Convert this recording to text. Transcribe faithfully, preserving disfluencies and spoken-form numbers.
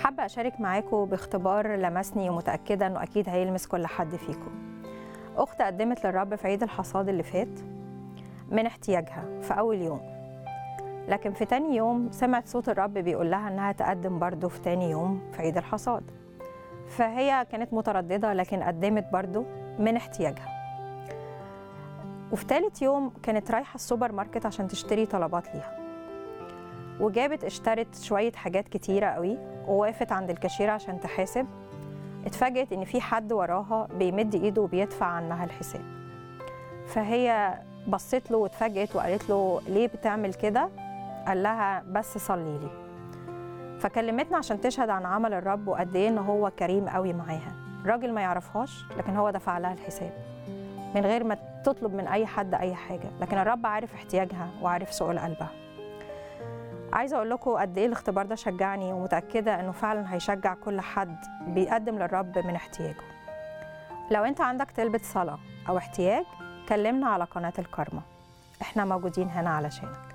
حابة أشارك معاكم باختبار لمسني ومتأكدة أنه أكيد هيلمس كل حد فيكم. أخت قدمت للرب في عيد الحصاد اللي فات من احتياجها في أول يوم، لكن في تاني يوم سمعت صوت الرب بيقول لها أنها تقدم برضو في تاني يوم في عيد الحصاد، فهي كانت مترددة لكن قدمت برضو من احتياجها. وفي تالت يوم كانت رايحة السوبر ماركت عشان تشتري طلبات ليها، وجابت اشترت شوية حاجات كتيرة قوي، ووقفت عند الكاشير عشان تحاسب. اتفاجئت ان في حد وراها بيمد ايده وبيدفع عنها الحساب، فهي بصت له واتفاجئت وقالت له ليه بتعمل كده؟ قال لها بس صلي لي. فكلمتنا عشان تشهد عن عمل الرب وقد ايه ان هو كريم قوي معاها. راجل ما يعرفهاش لكن هو دفع لها الحساب من غير ما تطلب من اي حد اي حاجه، لكن الرب عارف احتياجها وعارف سؤال قلبها. عايزه اقول لكم قد ايه الاختبار ده شجعني، ومتاكده انه فعلا هيشجع كل حد بيقدم للرب من احتياجه. لو انت عندك طلبة صلاه او احتياج كلمنا على قناه الكارما، احنا موجودين هنا علشانك.